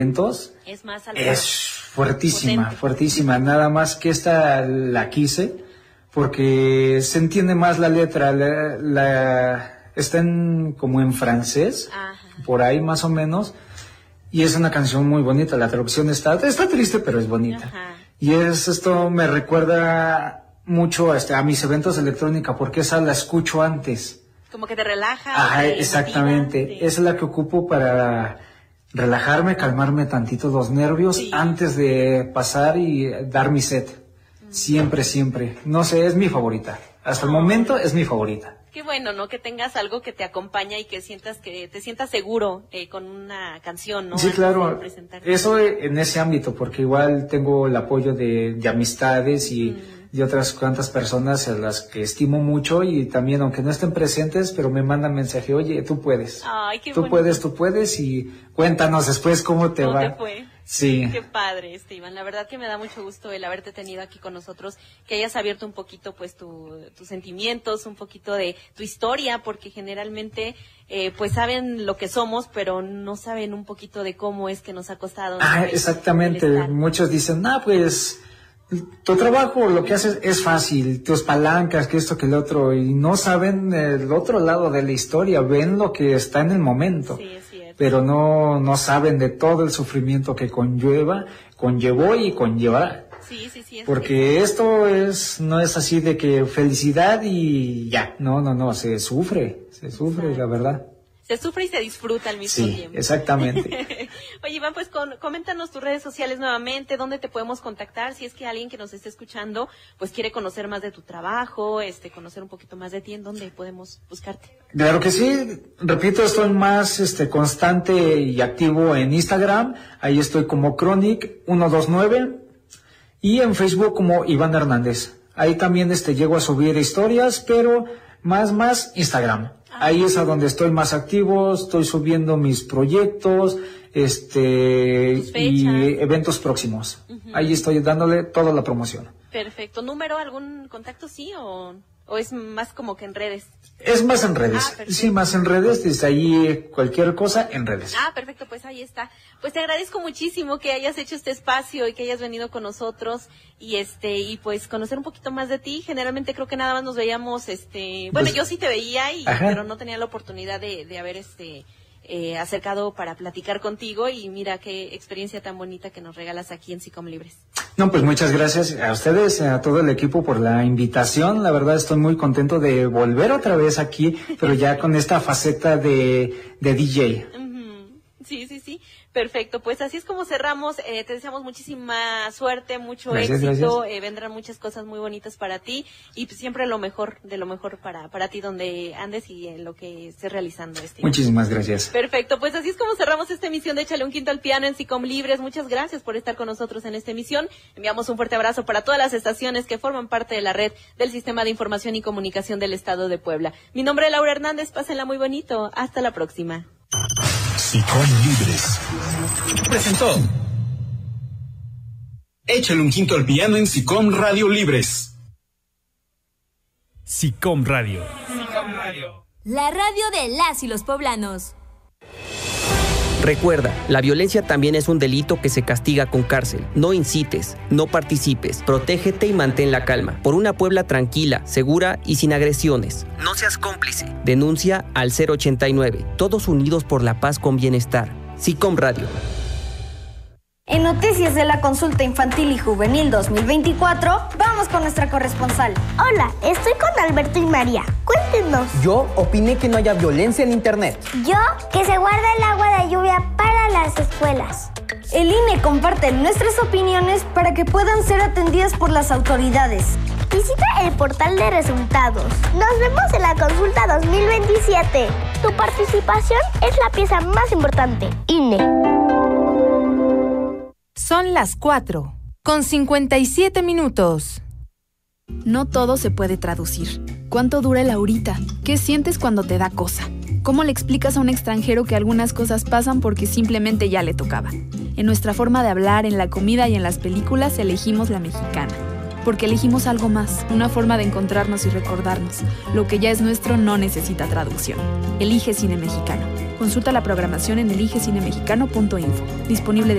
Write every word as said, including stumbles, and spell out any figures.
eventos es más es fuertísima, potente. fuertísima. Nada más que esta la quise porque se entiende más la letra. La, la está en, como en francés, Ajá. por ahí más o menos. Y es una canción muy bonita. La traducción está, está triste, pero es bonita. Ajá. Y es esto me recuerda mucho este, a mis eventos de electrónica, porque esa la escucho antes. Como que te relaja. Ajá, te exactamente. motiva, sí. Esa es la que ocupo para relajarme, calmarme tantito los nervios, Sí. antes de pasar y dar mi set. Mm. Siempre, siempre. No sé, es mi favorita. Hasta el Oh. momento es mi favorita. Qué bueno, ¿no? Que tengas algo que te acompaña y que sientas que te sientas seguro eh, con una canción, ¿no? Sí, Antes claro. de presentarte. Eso en ese ámbito, porque igual tengo el apoyo de, de amistades y Mm. de otras cuantas personas a las que estimo mucho, y también, aunque no estén presentes, pero me mandan mensaje, oye, tú puedes. Ay, qué Tú bonito. puedes, tú puedes, y cuéntanos después cómo te ¿Cómo va. te fue? Sí. Qué padre, Esteban. La verdad que me da mucho gusto el haberte tenido aquí con nosotros, que hayas abierto un poquito, pues, tu, tus sentimientos, un poquito de tu historia, porque generalmente, eh, pues, saben lo que somos, pero no saben un poquito de cómo es que nos ha costado. ¿no? Ah, el- exactamente. el estar. Muchos dicen, ah, pues, tu trabajo, lo que haces es fácil, tus palancas, que esto, que el otro, y no saben el otro lado de la historia, ven lo que está en el momento. Sí, es cierto. Pero no, no saben de todo el sufrimiento que conlleva, conllevó y conllevará. Sí, sí, sí. Es Porque esto es, no es así de que felicidad y ya, no, no, no, se sufre, se sufre, Exacto. la verdad. Se sufre y se disfruta al mismo Sí, tiempo. exactamente. Oye, Iván, pues con, coméntanos tus redes sociales nuevamente, dónde te podemos contactar, si es que alguien que nos esté escuchando, pues quiere conocer más de tu trabajo, este, conocer un poquito más de ti, ¿en dónde podemos buscarte? Claro que sí, repito, estoy más este constante y activo en Instagram, ahí estoy como Chronic ciento veintinueve, y en Facebook como Iván Hernández. Ahí también este llego a subir historias, pero más, más Instagram. Ahí es a donde estoy más activo, estoy subiendo mis proyectos, este, y eventos próximos. Uh-huh. Ahí estoy dándole toda la promoción. Perfecto. ¿Número, algún contacto, sí, o, o es más como que en redes? Es más en redes, ah, sí, más en redes, desde ahí cualquier cosa en redes. Ah, perfecto, pues ahí está. Pues te agradezco muchísimo que hayas hecho este espacio y que hayas venido con nosotros y este y pues conocer un poquito más de ti. Generalmente creo que nada más nos veíamos, este, bueno, pues, yo sí te veía y ajá. pero no tenía la oportunidad de, de haber este eh, acercado para platicar contigo, y mira qué experiencia tan bonita que nos regalas aquí en SICOM Libres. No, pues muchas gracias a ustedes, a todo el equipo por la invitación. La verdad estoy muy contento de volver otra vez aquí, pero ya con esta faceta de, de D J. Uh-huh. Sí, sí, sí. Perfecto, pues así es como cerramos. Eh, te deseamos muchísima suerte, mucho gracias, éxito. Eh, vendrán muchas cosas muy bonitas para ti y pues, siempre lo mejor, de lo mejor para para ti donde andes y en lo que estés realizando. Este Muchísimas gracias. Perfecto, pues así es como cerramos esta emisión de Échale un Quinto al Piano en SICOM Libres. Muchas gracias por estar con nosotros en esta emisión. Enviamos un fuerte abrazo para todas las estaciones que forman parte de la red del Sistema de Información y Comunicación del Estado de Puebla. Mi nombre es Laura Hernández, pásenla muy bonito. Hasta la próxima. SICOM Libres presentó Échale un Quinto al Piano en SICOM Radio Libres. SICOM Radio. SICOM Radio. La radio de las y los poblanos. Recuerda, la violencia también es un delito que se castiga con cárcel. No incites, no participes, protégete y mantén la calma. Por una Puebla tranquila, segura y sin agresiones. No seas cómplice. Denuncia al cero ochenta y nueve. Todos unidos por la paz con bienestar. SICOM Radio. En Noticias de la Consulta Infantil y Juvenil dos mil veinticuatro, vamos con nuestra corresponsal. Hola, estoy con Alberto y María. Cuéntenos. Yo opiné que no haya violencia en internet. Yo, que se guarda el agua de lluvia para las escuelas. El I N E comparte nuestras opiniones para que puedan ser atendidas por las autoridades. Visita el portal de resultados. Nos vemos en la consulta dos mil veintisiete. Tu participación es la pieza más importante. I N E. Son las cuatro, con cincuenta y siete minutos. No todo se puede traducir. ¿Cuánto dura el ahorita? ¿Qué sientes cuando te da cosa? ¿Cómo le explicas a un extranjero que algunas cosas pasan porque simplemente ya le tocaba? En nuestra forma de hablar, en la comida y en las películas elegimos la mexicana. Porque elegimos algo más, una forma de encontrarnos y recordarnos. Lo que ya es nuestro no necesita traducción. Elige Cine Mexicano. Consulta la programación en elige cine mexicano punto info. Disponible de